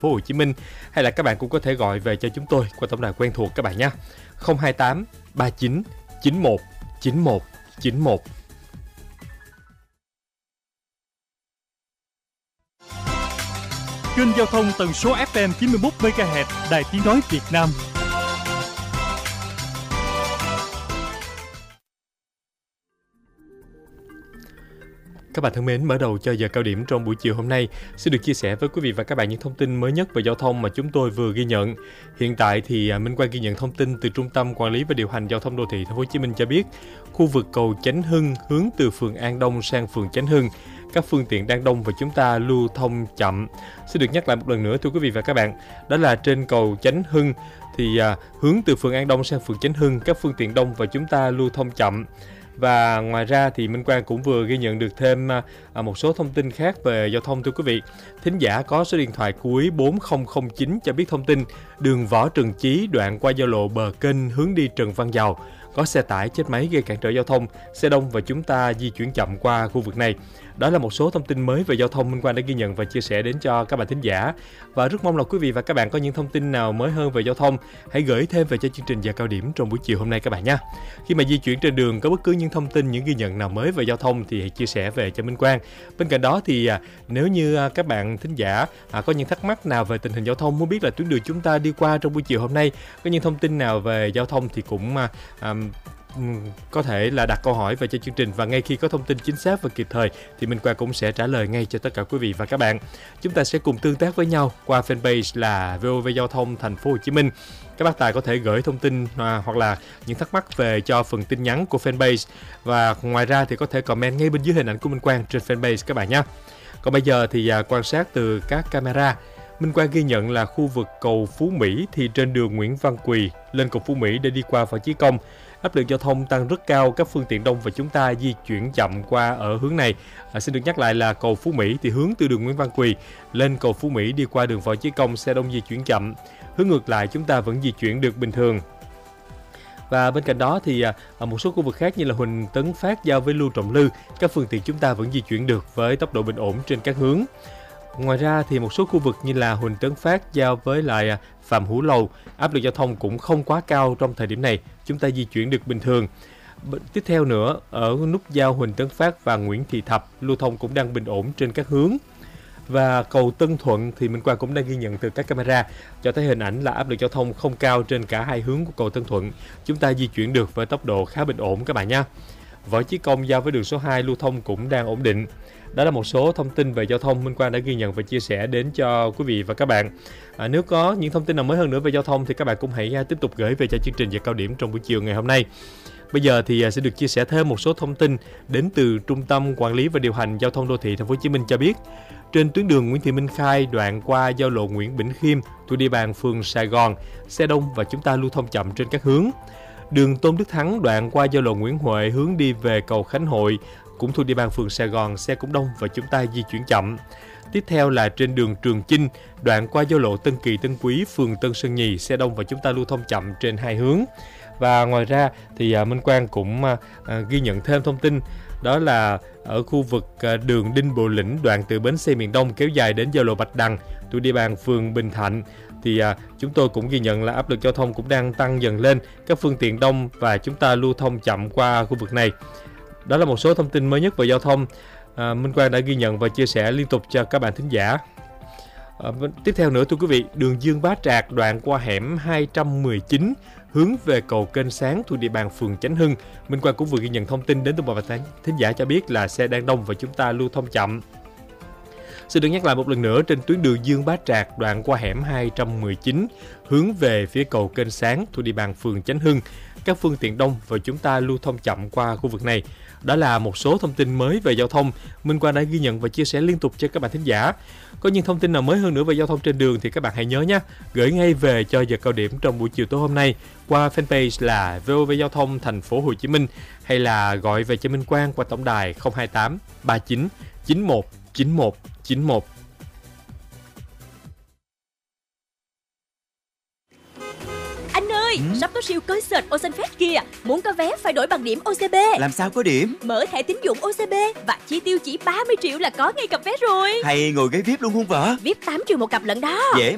phố Hồ Chí Minh, hay là các bạn cũng có thể gọi về cho chúng tôi qua tổng đài quen thuộc các bạn nhé. 028 39 91 91 91. Kênh giao thông tần số FM 91 MHz Đài Tiếng nói Việt Nam. Các bạn thân mến, mở đầu cho giờ cao điểm trong buổi chiều hôm nay, xin được chia sẻ với quý vị và các bạn những thông tin mới nhất về giao thông mà chúng tôi vừa ghi nhận. Hiện tại thì Minh Quang ghi nhận thông tin từ Trung tâm Quản lý và Điều hành Giao thông Đô thị Thành phố Hồ Chí Minh cho biết, khu vực cầu Chánh Hưng hướng từ phường An Đông sang phường Chánh Hưng, các phương tiện đang đông và chúng ta lưu thông chậm. Xin được nhắc lại một lần nữa thưa quý vị và các bạn, đó là trên cầu Chánh Hưng thì hướng từ phường An Đông sang phường Chánh Hưng, các phương tiện đông và chúng ta lưu thông chậm. Và ngoài ra thì Minh Quang cũng vừa ghi nhận được thêm một số thông tin khác về giao thông thưa quý vị. Thính giả có số điện thoại cuối 4009 cho biết thông tin đường Võ Trần Chí đoạn qua giao lộ bờ kênh hướng đi Trần Văn Dào có xe tải chết máy gây cản trở giao thông, xe đông và chúng ta di chuyển chậm qua khu vực này. Đó là một số thông tin mới về giao thông Minh Quang đã ghi nhận và chia sẻ đến cho các bạn thính giả. Và rất mong là quý vị và các bạn có những thông tin nào mới hơn về giao thông, hãy gửi thêm về cho chương trình giờ cao điểm trong buổi chiều hôm nay các bạn nhé. Khi mà di chuyển trên đường có bất cứ những thông tin, những ghi nhận nào mới về giao thông thì hãy chia sẻ về cho Minh Quang. Bên cạnh đó thì nếu như các bạn thính giả có những thắc mắc nào về tình hình giao thông, muốn biết là tuyến đường chúng ta đi qua trong buổi chiều hôm nay có những thông tin nào về giao thông thì cũng có thể là đặt câu hỏi về cho chương trình, và ngay khi có thông tin chính xác và kịp thời thì Minh Quang cũng sẽ trả lời ngay cho tất cả quý vị và các bạn. Chúng ta sẽ cùng tương tác với nhau qua fanpage là VOV Giao thông Thành phố Hồ Chí Minh. Các bác tài có thể gửi thông tin hoặc là những thắc mắc về cho phần tin nhắn của fanpage, và ngoài ra thì có thể comment ngay bên dưới hình ảnh của Minh Quang trên fanpage các bạn nhé. Còn bây giờ thì quan sát từ các camera, Minh Quang ghi nhận là khu vực cầu Phú Mỹ thì trên đường Nguyễn Văn Quỳ lên cầu Phú Mỹ để đi qua Võ Chí Công, áp lực giao thông tăng rất cao, các phương tiện đông và chúng ta di chuyển chậm qua ở hướng này. Xin được nhắc lại là cầu Phú Mỹ thì hướng từ đường Nguyễn Văn Quỳ lên cầu Phú Mỹ đi qua đường Võ Chí Công, xe đông di chuyển chậm. Hướng ngược lại chúng ta vẫn di chuyển được bình thường. Và bên cạnh đó thì ở một số khu vực khác như là Huỳnh Tấn Phát giao với Lưu Trọng Lư, các phương tiện chúng ta vẫn di chuyển được với tốc độ bình ổn trên các hướng. Ngoài ra thì một số khu vực như là Huỳnh Tấn Phát giao với lại Phạm Hữu Lầu, áp lực giao thông cũng không quá cao trong thời điểm này, chúng ta di chuyển được bình thường. Tiếp theo nữa, ở nút giao Huỳnh Tấn Phát và Nguyễn Thị Thập, lưu thông cũng đang bình ổn trên các hướng. Và cầu Tân Thuận thì Minh Quang cũng đang ghi nhận từ các camera cho thấy hình ảnh là áp lực giao thông không cao trên cả hai hướng của cầu Tân Thuận, chúng ta di chuyển được với tốc độ khá bình ổn các bạn nhé. Võ Chí Công giao với đường số 2 lưu thông cũng đang ổn định. Đó là một số thông tin về giao thông Minh Quang đã ghi nhận và chia sẻ đến cho quý vị và các bạn. Nếu có những thông tin nào mới hơn nữa về giao thông thì các bạn cũng hãy tiếp tục gửi về cho chương trình giờ cao điểm trong buổi chiều ngày hôm nay. Bây giờ thì sẽ được chia sẻ thêm một số thông tin đến từ Trung tâm Quản lý và Điều hành Giao thông Đô thị Thành phố Hồ Chí Minh cho biết, trên tuyến đường Nguyễn Thị Minh Khai đoạn qua giao lộ Nguyễn Bỉnh Khiêm thuộc địa bàn phường Sài Gòn, xe đông và chúng ta lưu thông chậm trên các hướng. Đường Tôn Đức Thắng đoạn qua giao lộ Nguyễn Huệ hướng đi về cầu Khánh Hội cũng thuộc địa bàn phường Sài Gòn, xe cũng đông và chúng ta di chuyển chậm. Tiếp theo là trên đường Trường Chinh đoạn qua giao lộ Tân Kỳ Tân Quý phường Tân Sơn Nhì, xe đông và chúng ta lưu thông chậm trên hai hướng. Và ngoài ra thì Minh Quang cũng ghi nhận thêm thông tin, đó là ở khu vực đường Đinh Bộ Lĩnh đoạn từ bến xe miền Đông kéo dài đến giao lộ Bạch Đằng thuộc địa bàn phường Bình Thạnh thì chúng tôi cũng ghi nhận là áp lực giao thông cũng đang tăng dần lên, các phương tiện đông và chúng ta lưu thông chậm qua khu vực này. Đó là một số thông tin mới nhất về giao thông Minh Quang đã ghi nhận và chia sẻ liên tục cho các bạn thính giả. Tiếp theo nữa thưa quý vị, đường Dương Bá Trạc đoạn qua hẻm 219 hướng về cầu Kênh Sáng thuộc địa bàn phường Chánh Hưng, Minh Quang cũng vừa ghi nhận thông tin đến từ một bạn thính giả cho biết là xe đang đông và chúng ta lưu thông chậm. Xin được nhắc lại một lần nữa, trên tuyến đường Dương Bá Trạc đoạn qua hẻm 219 hướng về phía cầu Kênh Sáng thuộc địa bàn phường Chánh Hưng, các phương tiện đông và chúng ta lưu thông chậm qua khu vực này. Đó là một số thông tin mới về giao thông Minh Quang đã ghi nhận và chia sẻ liên tục cho các bạn thính giả. Có những thông tin nào mới hơn nữa về giao thông trên đường thì các bạn hãy nhớ nhé, gửi ngay về cho giờ cao điểm trong buổi chiều tối hôm nay qua fanpage là VOV Giao thông Thành phố Hồ Chí Minh, hay là gọi về cho Minh Quang qua tổng đài 028 39 91 91 91. Sắp có siêu concert Ocean Fest kìa. Muốn có vé phải đổi bằng điểm OCB. Làm sao có điểm? Mở thẻ tín dụng OCB và chi tiêu chỉ 30 triệu là có ngay cặp vé rồi. Hay ngồi ghế VIP luôn không vợ? VIP 8 triệu một cặp lận đó. Dễ